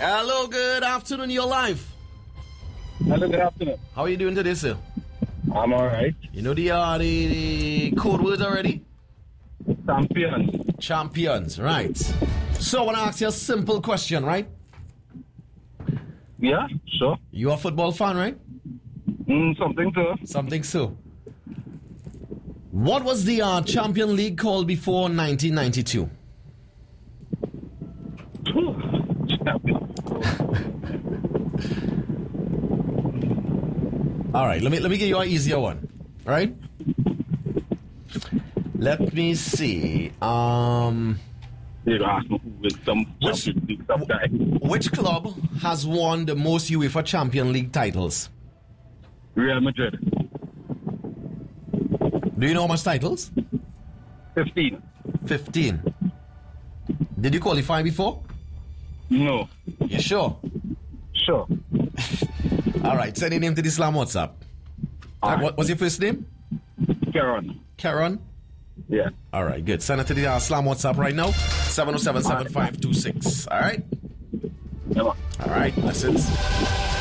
Hello, good afternoon. You're live. Hello, good afternoon. How are you doing today, sir? I'm alright. You know the code words already? Champions, right. So I want to ask you a simple question, right? Yeah, sure. You're a football fan, right? Something so. What was the Champion League called before 1992? All right, let me give you an easier one. All right? Let me see. Which club has won the most UEFA Champions League titles? Real Madrid. Do you know how much titles? 15. 15. Did you qualify before? No. You sure? Sure. All right, send your name to the Slam WhatsApp. What was your first name? Karen? Yeah. All right, good. Send it to the Slam WhatsApp right now. 707-7526. All right? Yeah. All right, blessings.